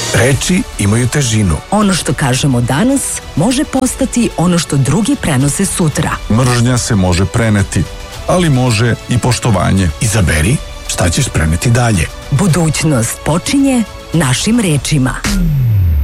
Reči imaju težinu. Ono što kažemo danas može postati ono što drugi prenose sutra. Mržnja se može preneti, ali može i poštovanje. Izaberi šta ćeš preneti dalje. Budućnost počinje našim rečima.